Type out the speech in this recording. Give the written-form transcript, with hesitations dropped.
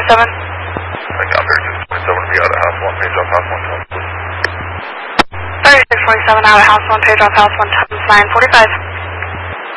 3627. Got 3627 to be out of house 1, page off house 1 times. 3627 out of house 1, page off house 1 times 945.